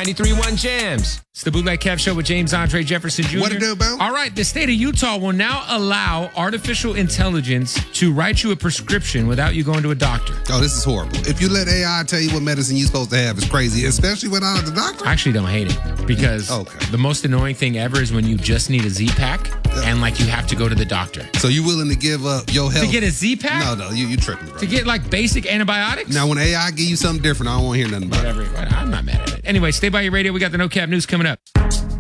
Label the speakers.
Speaker 1: 93.1 Jams.
Speaker 2: It's the Bootleg Kev Show with James Andre Jefferson Jr.
Speaker 3: What it do, Bo?
Speaker 2: All right, the state of Utah will now allow artificial intelligence to write you a prescription without you going to a doctor.
Speaker 3: Oh, this is horrible. If you let AI tell you what medicine you're supposed to have, it's crazy, especially without the doctor.
Speaker 2: I actually don't hate it because the most annoying thing ever is when you just need a Z-Pack and like you have to go to the doctor.
Speaker 3: So you willing to give up your health?
Speaker 2: To get a Z-Pack?
Speaker 3: No, you tripping, bro.
Speaker 2: To get like basic antibiotics?
Speaker 3: Now, when AI give you something different, I don't want to hear nothing about
Speaker 2: it. I'm not mad at it. Anyway, stay by your radio. We got the No Cap News coming up.